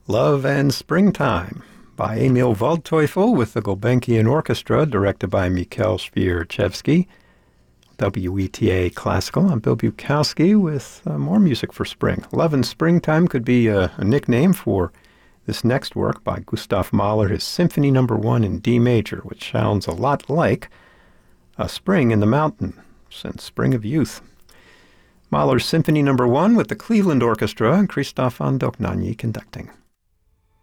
Love and Springtime by Emil Waldteufel with the Gulbenkian Orchestra, directed by Mikhail Zwierczewski. WETA Classical. I'm Bill Bukowski with more music for spring. Love and Springtime could be a nickname for this next work by Gustav Mahler, his Symphony No. 1 in D major, which sounds a lot like a spring in the mountain, since spring of youth. Mahler's Symphony No. 1 with the Cleveland Orchestra and Christoph von Dohnanyi conducting.